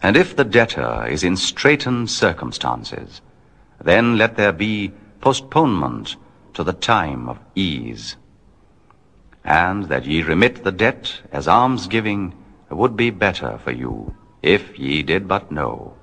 And if the debtor is in straitened circumstances, then let there be postponement to the time of ease. And that ye remit the debt as almsgiving would be better for you, if ye did but know.